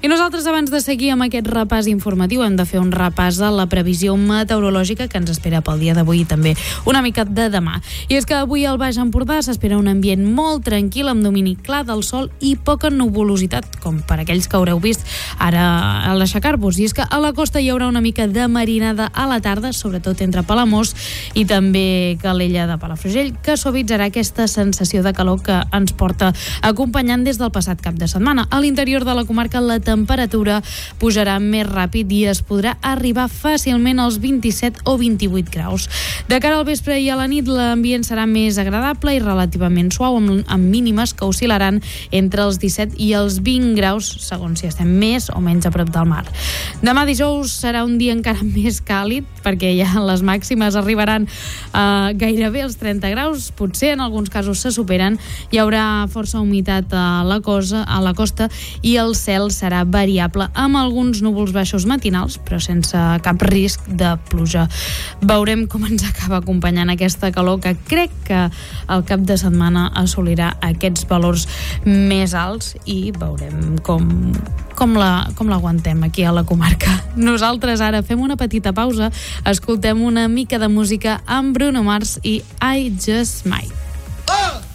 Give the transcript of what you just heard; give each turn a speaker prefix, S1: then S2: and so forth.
S1: I nosaltres, abans de seguir amb aquest repàs informatiu, hem de fer un repàs a la previsió meteorològica que ens espera pel dia d'avui i també una mica de demà. I és que avui al Baix Empordà s'espera un ambient molt tranquil, amb domini clar del sol i poca nuvolositat, com per aquells que haureu vist ara a l'aixecar-vos. I és que a la costa hi haurà una mica de marinada a la tarda, sobretot entre Palamós i també Calella de Palafrugell, que suavitzarà aquesta sensació de calor que ens porta acompanyant des del passat cap de setmana. A l'interior de la comarca la temperatura pujarà més ràpid i es podrà arribar fàcilment als 27 o 28 graus. De cara al vespre i a la nit l'ambient serà més agradable i relativament suau, amb mínimes que oscil·laran entre els 17 i els 20 graus, segons si estem més o menys a prop del mar. Demà dijous serà un dia encara més càlid, perquè ja les màximes arribaran gairebé als 30 graus, potser en alguns casos se superen, hi haurà força humitat a la costa i el cel serà variable, amb alguns núvols baixos matinals, però sense cap risc de pluja. Veurem com ens acaba acompanyant aquesta calor, que crec que al cap de setmana assolirà aquests valors més alts i veurem com l'aguantem aquí a la comarca. Nosaltres ara fem una petita pausa, escoltem una mica de música amb Bruno Mars i I Just Might.